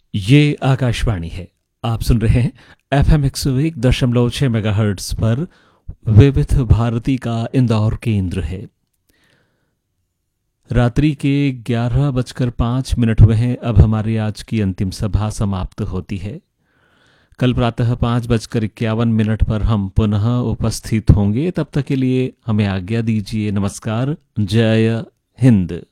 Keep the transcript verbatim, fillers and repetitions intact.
ये आकाशवाणी है। आप सुन रहे हैं एफ एम एक सौ एक दशमलव छः मेगा हर्ट्स पर विविध भारती का इंदौर केंद्र है। रात्रि के ग्यारह बजकर पाँच मिनट हुए हैं। अब हमारी आज की अंतिम सभा समाप्त होती है। कल प्रातः पाँच बजकर इक्यावन मिनट पर हम पुनः उपस्थित होंगे। तब तक के लिए हमें आज्ञा दीजिए। नमस्कार, जय हिंद।